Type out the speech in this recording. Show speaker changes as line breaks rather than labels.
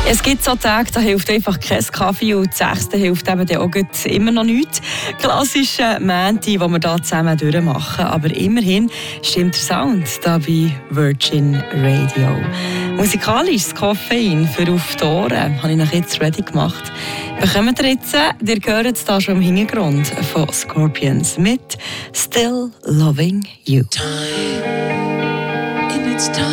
Es gibt so Tage, da hilft einfach kein Kaffee und das 6. hilft eben dann auch immer noch nichts. Klassische Mänti, die wir hier zusammen durchmachen. Aber immerhin stimmt der Sound hier bei Virgin Radio. Musikalisches Koffein für auf die Ohren habe ich noch jetzt ready gemacht. Bekommt ihr jetzt, ihr hört es da schon im Hintergrund von Scorpions mit Still Loving You.